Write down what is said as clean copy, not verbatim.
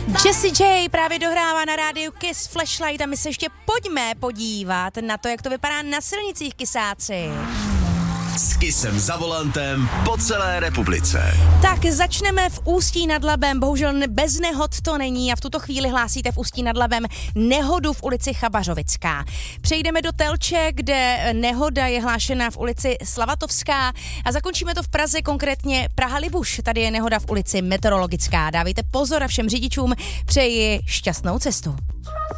Jessie J právě dohrává na rádiu Kiss Flashlight a my se ještě pojďme podívat na to, jak to vypadá na silnicích, Kisáci. S Kissem za volantem po celé republice. Tak začneme v Ústí nad Labem, bohužel bez nehod to není a v tuto chvíli hlásíte v Ústí nad Labem nehodu v ulici Chabařovická. Přejdeme do Telče, kde nehoda je hlášena v ulici Slavatovská a zakončíme to v Praze, konkrétně Praha-Libuš. Tady je nehoda v ulici Meteorologická. Dávejte pozor a všem řidičům přeji šťastnou cestu.